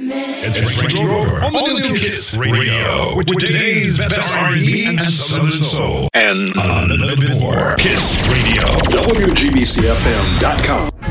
It's Frank Grover on the new Kiss Radio with today's best R&B and Southern Soul and a little bit more. Kiss Radio. WGBCFM.com.